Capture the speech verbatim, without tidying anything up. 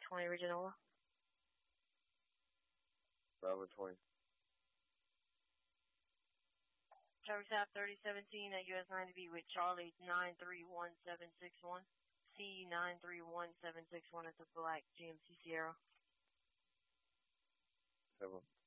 twenty original. Bravo twenty. Traffic South thirty seventeen at U S ninety B with Charlie nine three one seven six one. C nine three one seven six one at the Black G M C Sierra. Seven.